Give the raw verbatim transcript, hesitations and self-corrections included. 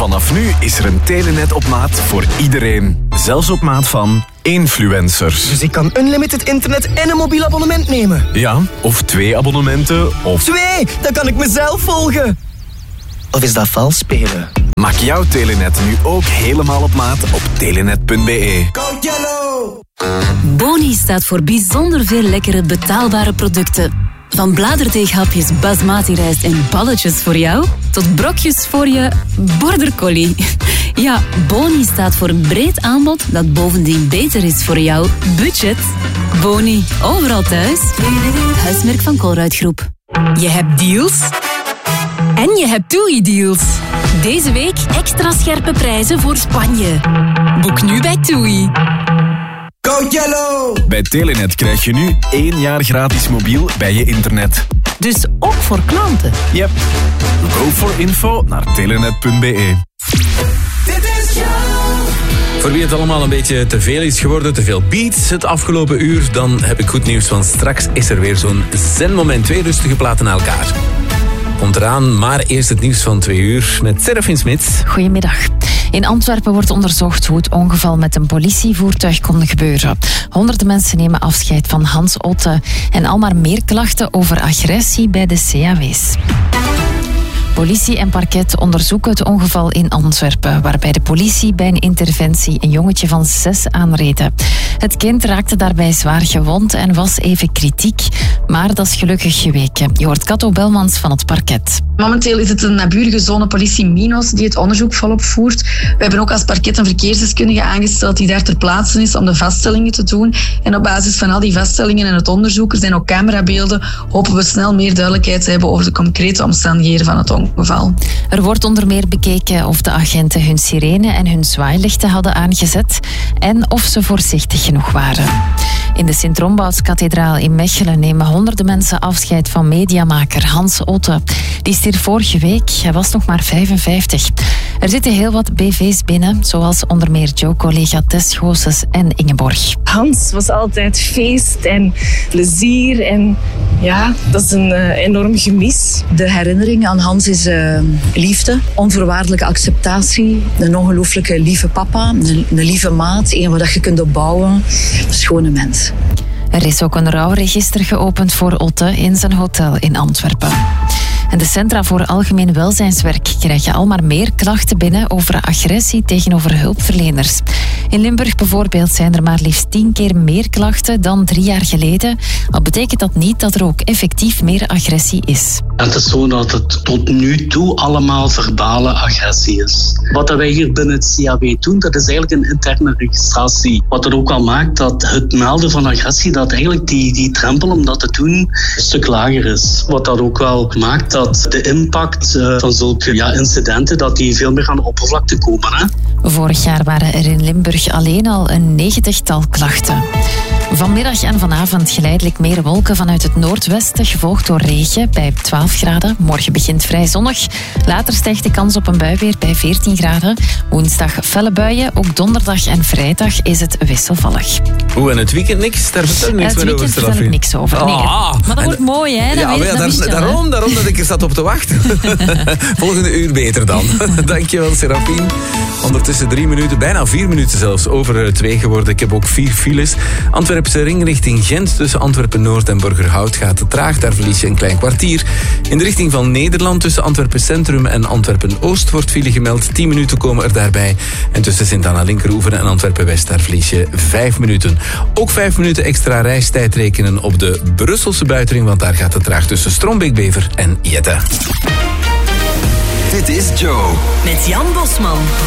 Vanaf nu is er een Telenet op maat voor iedereen. Zelfs op maat van influencers. Dus ik kan unlimited internet en een mobiel abonnement nemen? Ja, of twee abonnementen, of... Twee! Dan kan ik mezelf volgen! Of is dat vals spelen? Maak jouw Telenet nu ook helemaal op maat op telenet punt be. Code Yellow! Boni staat voor bijzonder veel lekkere betaalbare producten. Van bladerdeeghapjes basmati rijst en balletjes voor jou, tot brokjes voor je border collie. Ja, Boni staat voor een breed aanbod dat bovendien beter is voor jouw budget. Boni, overal thuis. Huismerk van Colruyt Groep. Je hebt deals en je hebt TUI-deals. Deze week extra scherpe prijzen voor Spanje. Boek nu bij TUI. Code Yellow! Bij Telenet krijg je nu één jaar gratis mobiel bij je internet. Dus ook voor klanten. Yep. Go voor info naar telenet punt be. Voor wie het allemaal een beetje te veel is geworden, te veel beats het afgelopen uur, dan heb ik goed nieuws, want straks is er weer zo'n zenmoment. Twee rustige platen na elkaar. Komt eraan, maar eerst het nieuws van twee uur met Serafin Smits. Goedemiddag. In Antwerpen wordt onderzocht hoe het ongeval met een politievoertuig kon gebeuren. Honderden mensen nemen afscheid van Hans Otte. En al maar meer klachten over agressie bij de C A W's. Politie en parket onderzoeken het ongeval in Antwerpen, waarbij de politie bij een interventie een jongetje van zes aanreden. Het kind raakte daarbij zwaar gewond en was even kritiek, maar dat is gelukkig geweken. Je hoort Kato Belmans van het parket. Momenteel is het een naburige zone politie Minos die het onderzoek volop voert. We hebben ook als parket een verkeersdeskundige aangesteld die daar ter plaatse is om de vaststellingen te doen. En op basis van al die vaststellingen en het onderzoek, er zijn ook camerabeelden, hopen we snel meer duidelijkheid te hebben over de concrete omstandigheden van het ongeval. Er wordt onder meer bekeken of de agenten hun sirene en hun zwaailichten hadden aangezet en of ze voorzichtig genoeg waren. In de Sint-Rombouts-kathedraal in Mechelen nemen honderden mensen afscheid van mediamaker Hans Otte. Die stierf vorige week, hij was nog maar vijfenvijftig. Er zitten heel wat B V's binnen, zoals onder meer Joe-collega Tess Goossens en Ingeborg. Hans was altijd feest en plezier en ja, dat is een uh, enorm gemis. De herinnering aan Hans is uh, liefde, onvoorwaardelijke acceptatie, een ongelooflijke lieve papa, een, een lieve maat, een waar je kunt opbouwen, een schone mens. Er is ook een rouwregister geopend voor Otte in zijn hotel in Antwerpen. En de Centra voor Algemeen Welzijnswerk krijgen al maar meer klachten binnen over agressie tegenover hulpverleners. In Limburg bijvoorbeeld zijn er maar liefst tien keer meer klachten dan drie jaar geleden. Al betekent dat niet dat er ook effectief meer agressie is. Het is zo dat het tot nu toe allemaal verbale agressie is. Wat wij hier binnen het C A W doen, dat is eigenlijk een interne registratie. Wat er ook al maakt dat het melden van agressie, dat eigenlijk die, die drempel om dat te doen een stuk lager is. Wat dat ook wel maakt dat de impact uh, van zulke ja, incidenten, dat die veel meer aan de oppervlakte komen. Hè? Vorig jaar waren er in Limburg alleen al een negentigtal klachten. Vanmiddag en vanavond geleidelijk meer wolken vanuit het noordwesten, gevolgd door regen bij twaalf graden. Morgen begint vrij zonnig. Later stijgt de kans op een bui weer bij veertien graden. Woensdag felle buien. Ook donderdag en vrijdag is het wisselvallig. Oeh, en het weekend niks? Daar vertel ik niks meer over. Het weekend vertel ik niks over. Nee, ah, maar dat wordt mooi, hè? Dat ja, weet, ja, dat daar, je, daarom, hè? daarom dat ik er zat op te wachten. Volgende uur beter dan. Dankjewel, Serafien. Ondertussen drie minuten, bijna vier minuten zelfs, over twee geworden. Ik heb ook vier files. Antwerpse ring richting Gent, tussen Antwerpen-Noord en Burgerhout gaat te traag. Daar verlies je een klein kwartier. In de richting van Nederland, tussen Antwerpen Centrum en Antwerpen-Oost wordt file gemeld. tien minuten komen er daarbij. En tussen Sint-Anna-Linkeroever en Antwerpen-West, daar verlies je vijf minuten. Ook vijf minuten extra reistijd rekenen op de Brusselse buitenring, want daar gaat het traag tussen Strombeek-Bever en Jette. Dit is Joe. Met Jan Bosman.